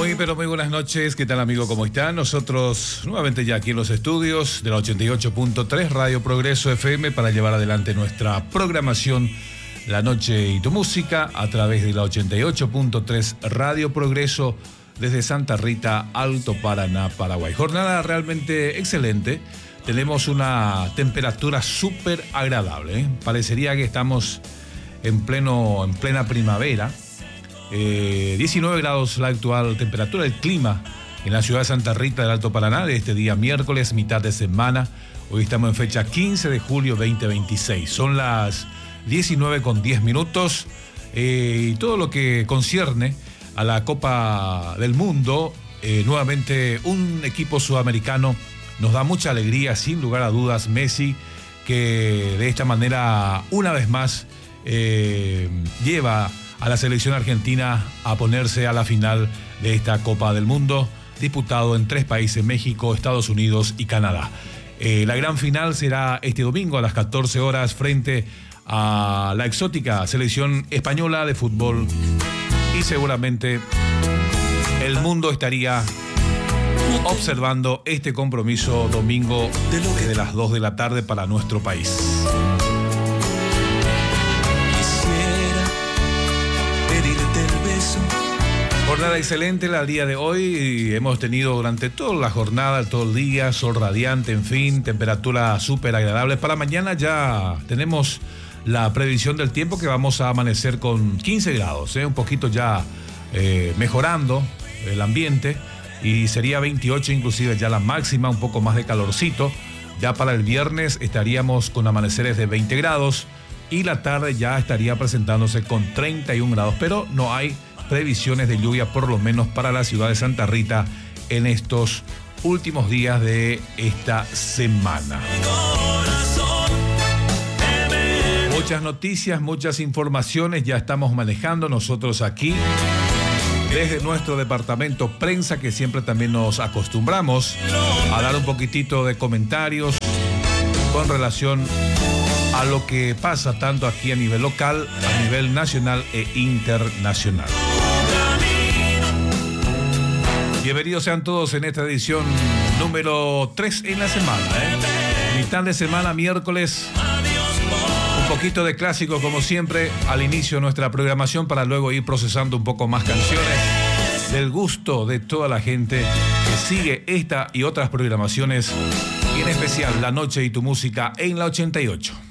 Muy, pero muy buenas noches. ¿Qué tal, amigo? ¿Cómo están? Nosotros nuevamente ya aquí en los estudios de la 88.3 Radio Progreso FM para llevar adelante nuestra programación La Noche y tu Música a través de la 88.3 Radio Progreso desde Santa Rita, Alto Paraná, Paraguay. Jornada realmente excelente. Tenemos una temperatura súper agradable, ¿eh? Parecería que estamos en plena primavera. 19 grados la actual temperatura, el clima en la ciudad de Santa Rita del Alto Paraná de este día miércoles, mitad de semana. Hoy estamos en fecha 15 de julio 2026. Son las 19:10. Y todo lo que concierne a la Copa del Mundo, nuevamente un equipo sudamericano nos da mucha alegría, sin lugar a dudas. Messi, que de esta manera una vez más lleva a la selección argentina a ponerse a la final de esta Copa del Mundo, disputado en 3 países: México, Estados Unidos y Canadá. La gran final será este domingo a las 14 horas frente a la exótica selección española de fútbol, y seguramente el mundo estaría observando este compromiso domingo desde las 2 de la tarde para nuestro país. Jornada excelente la día de hoy. Hemos tenido durante toda la jornada, todo el día, sol radiante, en fin, temperatura súper agradable. Para mañana ya tenemos la previsión del tiempo que vamos a amanecer con 15 grados, un poquito ya mejorando el ambiente, y sería 28 inclusive ya la máxima, un poco más de calorcito. Ya para el viernes estaríamos con amaneceres de 20 grados y la tarde ya estaría presentándose con 31 grados, pero no hay previsiones de lluvia, por lo menos para la ciudad de Santa Rita, en estos últimos días de esta semana. Muchas noticias, muchas informaciones ya estamos manejando nosotros aquí desde nuestro departamento prensa, que siempre también nos acostumbramos a dar un poquitito de comentarios con relación a lo que pasa tanto aquí a nivel local, a nivel nacional e internacional. Bienvenidos sean todos en esta edición número 3 en la semana, mitad de semana, miércoles. Un poquito de clásico como siempre al inicio de nuestra programación, para luego ir procesando un poco más canciones del gusto de toda la gente que sigue esta y otras programaciones, y en especial La Noche y tu Música en la 88.